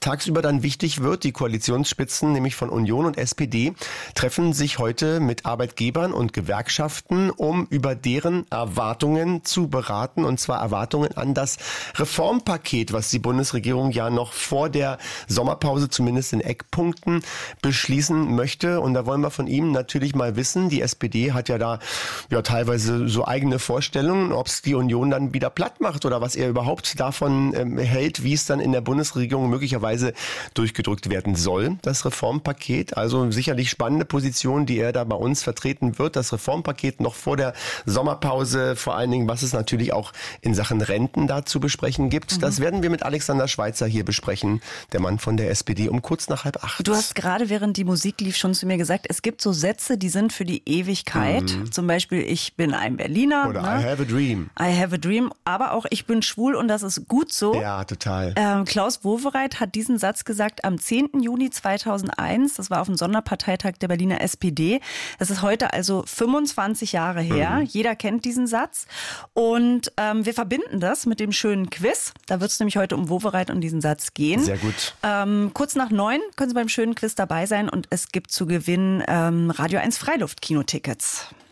tagsüber dann wichtig wird. Die Koalitionsspitzen, nämlich von Union und SPD, treffen sich heute mit Arbeitgebern und Gewerkschaften, um über deren Erwartungen zu beraten. Und zwar Erwartungen an das Reformpaket, was die Bundesregierung ja noch vor der Sommerpause zumindest in Eckpunkten beschließen möchte. Und da wollen wir von ihm natürlich mal wissen, die SPD hat ja da teilweise so eigene Vorstellungen, ob es die Union dann wieder platt macht oder was er überhaupt davon hält, wie es dann in der Bundesregierung möglicherweise durchgedrückt werden soll, das Reformpaket. Also sicherlich spannende Position, die er da bei uns vertreten wird. Das Reformpaket noch vor der Sommerpause, vor allen Dingen, was es natürlich auch in Sachen Renten da zu besprechen gibt. Das werden wir mit Alexander Schweitzer hier besprechen, der Mann von der SPD, um kurz nach 7:30. Du hast gerade, während die Musik lief, schon zu mir gesagt, es gibt so Sätze, die sind für die Ewigkeit. Zum Beispiel, ich bin ein Berliner. Oder I have a dream. I have a dream. Aber auch, ich bin schwul und das ist gut so. Ja, total. Klaus Wowereit hat diesen Satz gesagt am 10. Juni 2001. Das war auf dem Sonderparteitag der Berliner SPD. Das ist heute also 25 Jahre her. Jeder kennt diesen Satz. Und wir verbinden das mit dem schönen Quiz. Da wird es nämlich heute um Wowereit und diesen Satz gehen. Sehr gut. Kurz nach 9 können Sie beim schönen Quiz dabei sein und es gibt zu gewinnen Radio 1 Freiluft-Kinotickets.